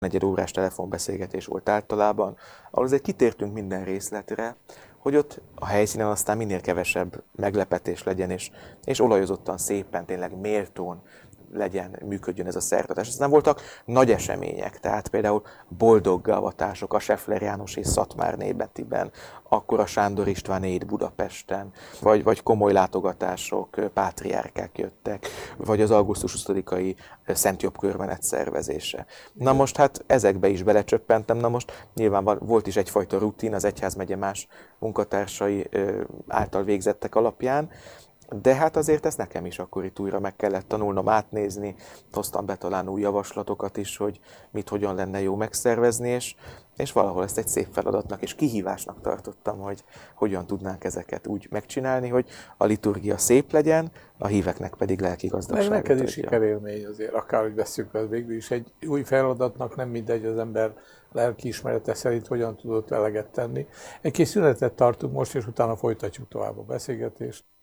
Negyed órás telefonbeszélgetés volt általában, ahol azért kitértünk minden részletre, hogy ott a helyszínen aztán minél kevesebb meglepetés legyen, és olajozottan, szépen, tényleg méltón működjön ez a szertartás. Aztán voltak nagy események, tehát például boldoggavatások a Scheffler János és Szatmárné Bettiben, akkor a Sándor Istvánéit Budapesten, vagy komoly látogatások, pátriárkák jöttek, vagy az augusztus 20-ai Szent Jobb körmenet szervezése. Na most hát ezekbe is belecsöppentem, na most nyilván volt is egyfajta rutin az egyházmegye más munkatársai által végzettek alapján, de hát azért ezt nekem is akkor itt újra meg kellett tanulnom átnézni, hoztam be talán új javaslatokat is, hogy mit hogyan lenne jó megszervezni, és valahol ezt egy szép feladatnak és kihívásnak tartottam, hogy hogyan tudnánk ezeket úgy megcsinálni, hogy a liturgia szép legyen, a híveknek pedig lelki gazdagságot meg neked is adja. sikerélmény azért, akárhogy vesszük el végül is. Egy új feladatnak nem mindegy, az ember lelkiismerete szerint hogyan tudott eleget tenni. Egy kis szünetet tartunk most, és utána folytatjuk tovább a beszélgetést.